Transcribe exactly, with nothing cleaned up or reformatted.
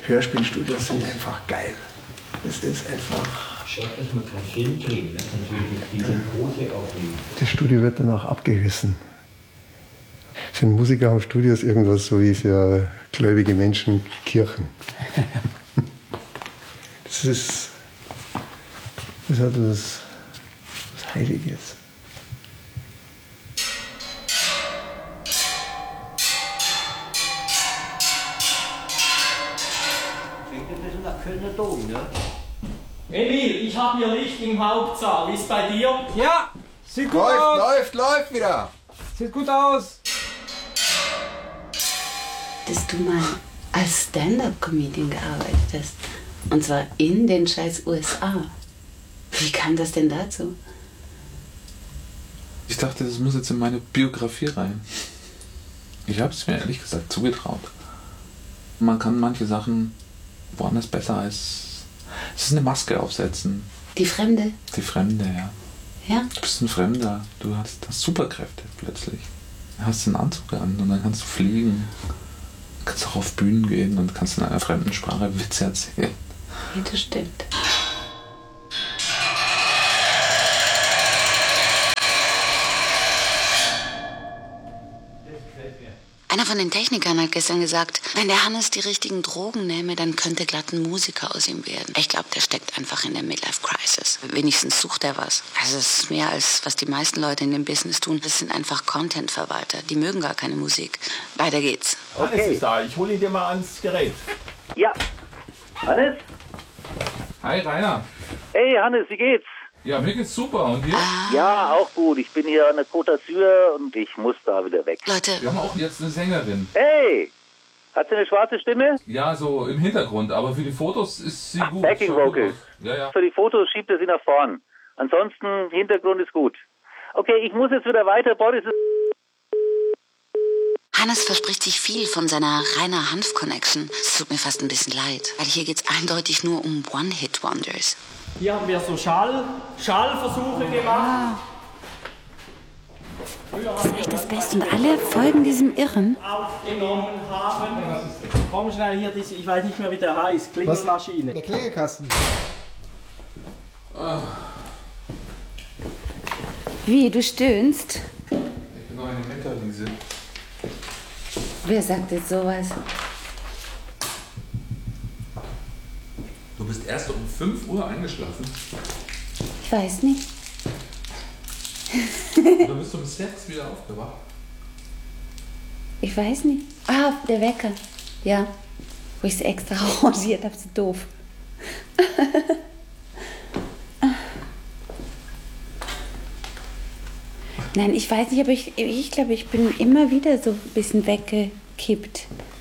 Hörspielstudios sind einfach geil. Das ist einfach... Schade, dass man keinen Film drehen, ne? Natürlich diese große aufnehmen. Das Studio wird danach abgerissen. Für einen Musiker haben Studios irgendwas so wie für gläubige Menschen Kirchen. Das ist... Das hat was, was Heiliges. Klingt ein bisschen nach Kölner Dom, ne? Emil, ich habe hier Licht im Hauptsaal. Wie ist bei dir? Ja, sieht gut Läuft, aus. läuft, läuft wieder. Sieht gut aus. Dass du mal als Stand-up-Comedian gearbeitet hast. Und zwar in den scheiß U S A. Wie kam das denn dazu? Ich dachte, das muss jetzt in meine Biografie rein. Ich habe es mir ehrlich gesagt zugetraut. Man kann manche Sachen woanders besser als... Es ist eine Maske aufsetzen. Die Fremde? Die Fremde, ja. Ja? Du bist ein Fremder. Du hast, hast Superkräfte plötzlich. Du hast einen Anzug an und dann kannst du fliegen. Du kannst auch auf Bühnen gehen und kannst in einer fremden Sprache Witze erzählen. Ja, das stimmt. Einer von den Technikern hat gestern gesagt, wenn der Hannes die richtigen Drogen nähme, dann könnte glatt ein Musiker aus ihm werden. Ich glaube, der steckt einfach in der Midlife-Crisis. Wenigstens sucht er was. Also es ist mehr als was die meisten Leute in dem Business tun. Das sind einfach Content-Verwalter. Die mögen gar keine Musik. Weiter geht's. Okay. Hannes ist da. Ich hole ihn dir mal ans Gerät. Ja. Hannes? Hi Rainer. Hey Hannes, wie geht's? Ja, mir geht's super. Und dir? Ja, auch gut. Ich bin hier an der Côte d'Azur und ich muss da wieder weg. Leute. Wir haben auch jetzt eine Sängerin. Hey! Hat sie eine schwarze Stimme? Ja, so im Hintergrund, aber für die Fotos ist sie Ach, gut. Backing Vocals. Ja, ja. Für die Fotos schiebt er sie nach vorn. Ansonsten, Hintergrund ist gut. Okay, ich muss jetzt wieder weiter. Boris ist... Hannes verspricht sich viel von seiner Rainer Hanf-Connection. Es tut mir fast ein bisschen leid, weil hier geht's eindeutig nur um One-Hit-Wonders. Hier haben wir so Schall, Schallversuche gemacht. Das ist echt das Beste. Und alle folgen diesem Irren. Aufgenommen haben. Komm schnell hier, diese, ich weiß nicht mehr, wie der heißt, Klingelmaschine. Der Klingelkasten. Ah, Wie, du stöhnst? ich bin noch eine Metterwiese. Wer sagt jetzt sowas? Du bist erst um fünf Uhr eingeschlafen. Ich weiß nicht. Du bist um sechs wieder aufgewacht. Ich weiß nicht. Ah, der Wecker. Ja. Wo ich es extra arrangiert habe, so doof. Nein, ich weiß nicht, aber ich, ich glaube, ich bin immer wieder so ein bisschen weggekippt.